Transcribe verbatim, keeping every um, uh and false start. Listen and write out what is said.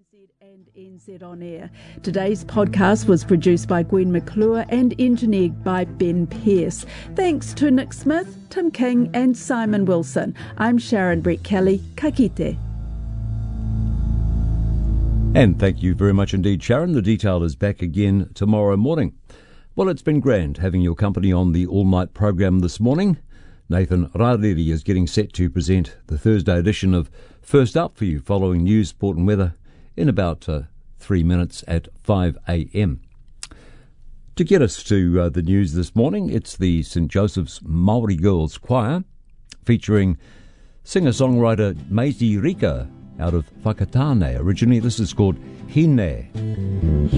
And N Z On Air. Today's podcast was produced by Gwen McClure and engineered by Ben Pearce. Thanks to Nick Smith, Tim King and Simon Wilson. I'm Sharon Brett Kelly. Ka kite. And thank you very much indeed, Sharon. The Detail is back again tomorrow morning. Well, it's been grand having your company on the all-night program this morning. Nathan Rariri is getting set to present the Thursday edition of First Up for you, following news, sport and weather in about uh, three minutes at five a.m. To get us to uh, the news this morning, it's the Saint Joseph's Māori Girls Choir, featuring singer-songwriter Maisie Rika out of Whakatane. Originally, this is called Hine.